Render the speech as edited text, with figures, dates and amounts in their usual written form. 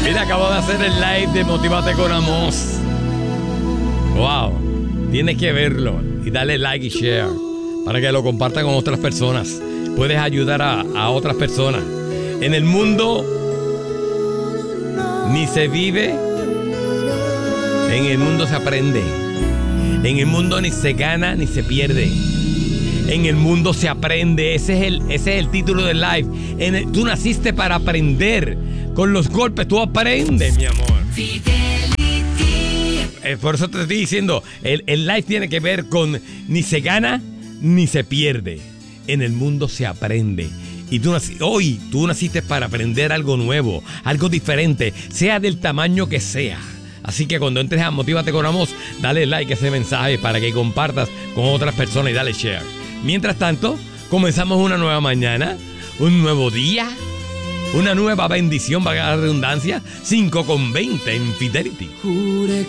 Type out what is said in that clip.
Mira, acabo de hacer el live de Motívate con Amos. Wow, tienes que verlo y darle like y share para que lo compartan con otras personas. Puedes ayudar a otras personas. En el mundo ni se vive, en el mundo se aprende. En el mundo ni se gana ni se pierde. En el mundo se aprende. Ese es el título del live. Tú naciste para aprender. Con los golpes tú aprendes, mi amor. Por eso te estoy diciendo, el live tiene que ver con ni se gana ni se pierde. En el mundo se aprende. Y hoy tú naciste para aprender algo nuevo, algo diferente, sea del tamaño que sea. Así que cuando entres a Motívate con Amos, dale like a ese mensaje para que compartas con otras personas y dale share. Mientras tanto, comenzamos una nueva mañana, un nuevo día, una nueva bendición, valga la redundancia, 5:20 en Fidelity. Juré